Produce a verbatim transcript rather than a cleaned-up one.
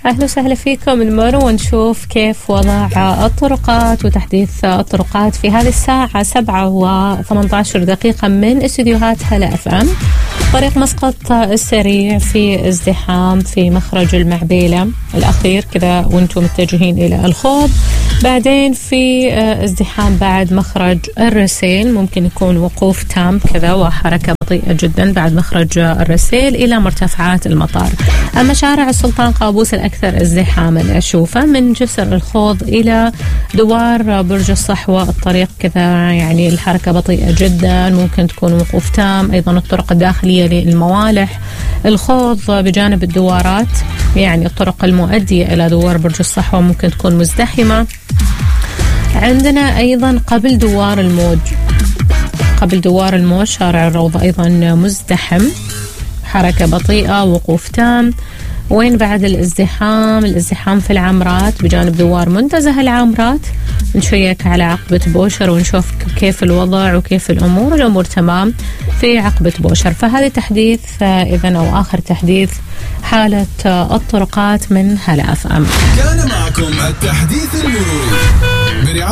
أهلا وسهلا فيكم. نمر ونشوف كيف وضع الطرقات وتحديث الطرقات في هذه الساعة سبعة وثمانية عشر دقيقة من استديوهات هلا اف ام. طريق مسقط السريع في ازدحام في مخرج المعبيلة الأخير كذا وانتم متجهين إلى الخوض. بعدين في ازدحام بعد مخرج الرسيل، ممكن يكون وقوف تام كذا وحركة بطيئة جدا بعد مخرج الرسيل إلى مرتفعات المطار. أما شارع السلطان قابوس الأكثر ازدحاما أشوفه من جسر الخوض إلى دوار برج الصحوة، الطريق كذا يعني الحركة بطيئة جدا، ممكن تكون وقوف تام. أيضا الطرق الداخلية للموالح، الخوض بجانب الدوارات يعني الطرق المؤدية إلى دوار برج الصحوة ممكن تكون مزدحمة. عندنا أيضا قبل دوار الموج قبل دوار الموج شارع الروضة أيضا مزدحم، حركة بطيئة، وقوف تام. وين بعد الازدحام؟ الازدحام في العمرات بجانب دوار منتزه العمرات. نشيك على عقبة بوشر ونشوف كيف الوضع وكيف الأمور. الأمور تمام في عقبة بوشر. فهذا تحديث إذن أو آخر تحديث حالة الطرقات من هلا اف ام. كان معكم التحديث المروري.